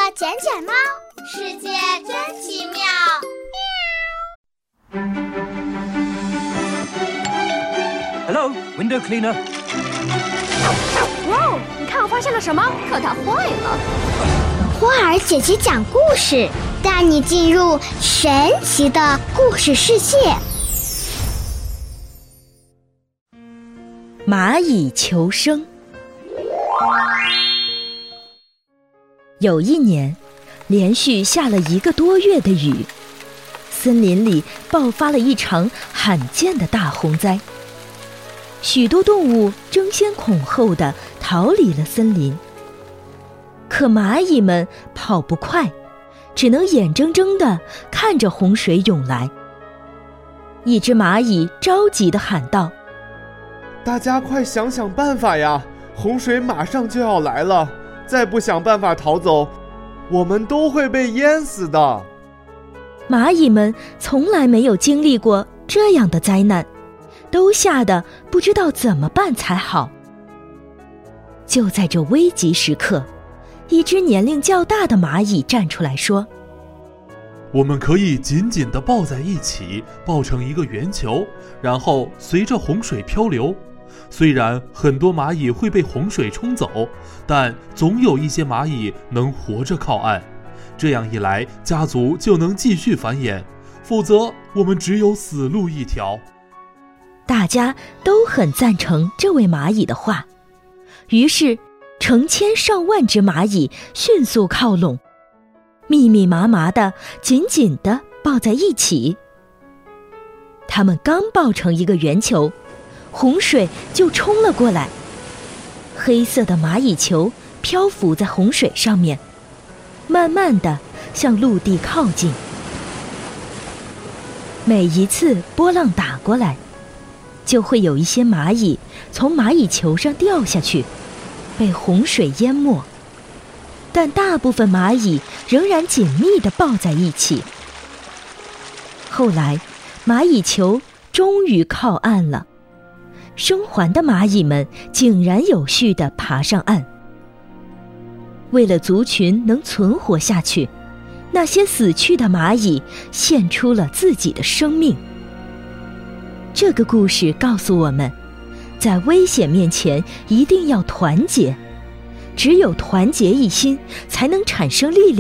捡捡猫，世界真奇妙。 Hello, window cleaner. 哇哦，你看我发现了什么？可它坏了。 波尔姐姐讲故事，带你进入神奇的故事世界。 蚂蚁求生。有一年，连续下了1个多月的雨，森林里爆发了一场罕见的大洪灾。许多动物争先恐后地逃离了森林，可蚂蚁们跑不快，只能眼睁睁地看着洪水涌来。一只蚂蚁着急地喊道： 大家快想想办法呀！洪水马上就要来了，再不想办法逃走，我们都会被淹死的。 蚂蚁们从来没有经历过这样的灾难，都吓得不知道怎么办才好。就在这危急时刻，一只年龄较大的蚂蚁站出来说： 我们可以紧紧地抱在一起，抱成一个圆球，然后随着洪水漂流。虽然很多蚂蚁会被洪水冲走，但总有一些蚂蚁能活着靠岸。这样一来，家族就能继续繁衍，否则我们只有死路一条。 大家都很赞成这位蚂蚁的话，于是成千上万只蚂蚁迅速靠拢，密密麻麻地紧紧地抱在一起。它们刚抱成一个圆球，洪水就冲了过来。黑色的蚂蚁球漂浮在洪水上面，慢慢地向陆地靠近。每一次波浪打过来，就会有一些蚂蚁从蚂蚁球上掉下去，被洪水淹没。但大部分蚂蚁仍然紧密地抱在一起。后来，蚂蚁球终于靠岸了。生还的蚂蚁们井然有序地爬上岸。为了族群能存活下去，那些死去的蚂蚁献出了自己的生命。这个故事告诉我们，在危险面前一定要团结，只有团结一心，才能产生力量。